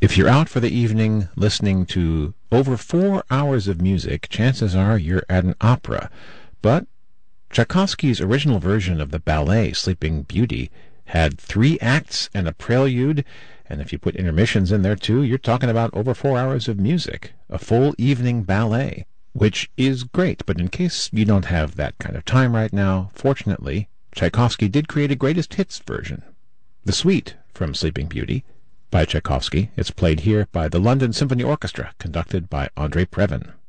If you're out for the evening listening to over 4 hours of music, chances are you're at an opera. But Tchaikovsky's original version of the ballet Sleeping Beauty had 3 acts and a prelude, and if you put intermissions in there too, you're talking about over 4 hours of music, a full evening ballet, which is great. But in case you don't have that kind of time right now, fortunately, Tchaikovsky did create a greatest hits version, the suite from Sleeping Beauty by Tchaikovsky. It's played here by the London Symphony Orchestra, conducted by Andrei Previn.